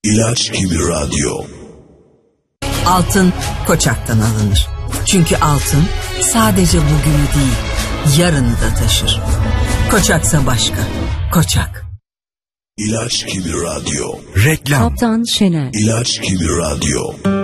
İlaç gibi radyo. Altın Koçak'tan alınır. Çünkü altın sadece bugünü değil, yarını da taşır. Koçaksa başka. Koçak. İlaç gibi radyo. Reklam. Kaptan Şener. İlaç gibi radyo.